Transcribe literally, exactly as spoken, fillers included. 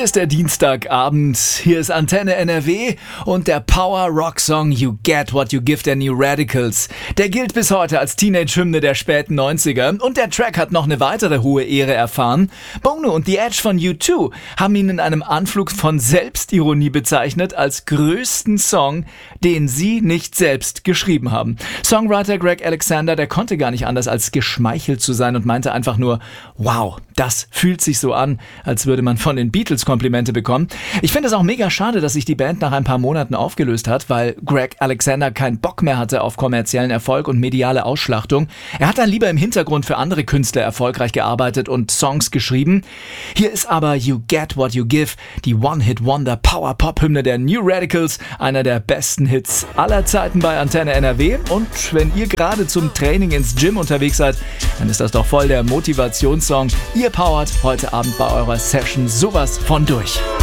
Hier ist der Dienstagabend, hier ist Antenne N R W und der Power-Rock-Song You Get What You Give der New Radicals. Der gilt bis heute als Teenage-Hymne der späten neunziger und der Track hat noch eine weitere hohe Ehre erfahren. Bono und The Edge von U zwei haben ihn in einem Anflug von Selbstironie bezeichnet als größten Song, den sie nicht selbst geschrieben haben. Songwriter Greg Alexander, der konnte gar nicht anders als geschmeichelt zu sein und meinte einfach nur, wow, das fühlt sich so an, als würde man von den Beatles Komplimente bekommen. Ich finde es auch mega schade, dass sich die Band nach ein paar Monaten aufgelöst hat, weil Greg Alexander keinen Bock mehr hatte auf kommerziellen Erfolg und mediale Ausschlachtung. Er hat dann lieber im Hintergrund für andere Künstler erfolgreich gearbeitet und Songs geschrieben. Hier ist aber You Get What You Give, die One-Hit-Wonder-Power-Pop-Hymne der New Radicals, einer der besten Hits aller Zeiten bei Antenne N R W. Und wenn ihr gerade zum Training ins Gym unterwegs seid, dann ist das doch voll der Motivationssong. Ihr powert heute Abend bei eurer Session sowas von durch.